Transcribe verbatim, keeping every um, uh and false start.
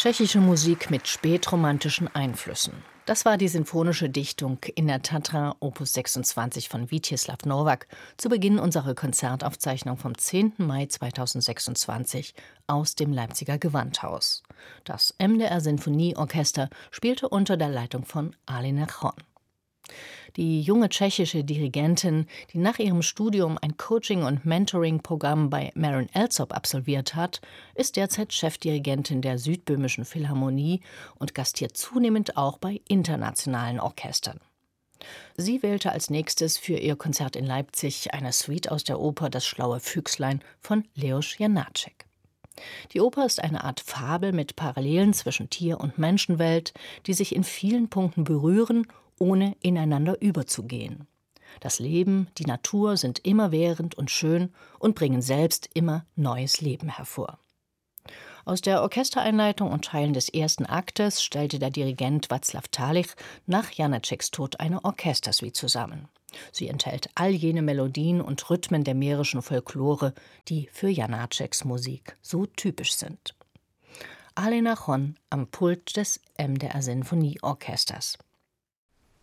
Tschechische Musik mit spätromantischen Einflüssen. Das war die sinfonische Dichtung In der Tatra Opus sechsundzwanzig von Vítězslav Novák zu Beginn unserer Konzertaufzeichnung vom zehnten Mai zweitausendsechsundzwanzig aus dem Leipziger Gewandhaus. Das M D R Sinfonieorchester spielte unter der Leitung von Alena Chon. Die junge tschechische Dirigentin, die nach ihrem Studium ein Coaching- und Mentoring-Programm bei Marin Alsop absolviert hat, ist derzeit Chefdirigentin der Südböhmischen Philharmonie und gastiert zunehmend auch bei internationalen Orchestern. Sie wählte als nächstes für ihr Konzert in Leipzig eine Suite aus der Oper Das schlaue Füchslein von Leos Janáček. Die Oper ist eine Art Fabel mit Parallelen zwischen Tier- und Menschenwelt, die sich in vielen Punkten berühren, ohne ineinander überzugehen. Das Leben, die Natur sind immerwährend und schön und bringen selbst immer neues Leben hervor. Aus der Orchestereinleitung und Teilen des ersten Aktes stellte der Dirigent Václav Talich nach Janáčeks Tod eine Orchestersuite zusammen. Sie enthält all jene Melodien und Rhythmen der mährischen Folklore, die für Janáčeks Musik so typisch sind. Alena Chon am Pult des M D R Sinfonieorchesters.